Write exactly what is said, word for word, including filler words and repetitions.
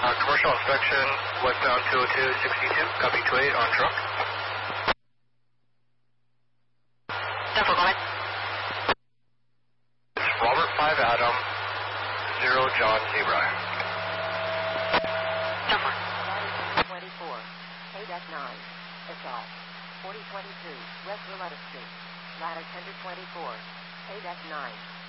Uh, commercial inspection, westbound two oh two sixty-two, copy two eight on truck. ten four, go ahead. It's Robert five Adam, zero John Zebra. ten four. twenty-four, A nine, assault, forty twenty-two, West Willetta Street, ladder ten to twenty-four, A nine.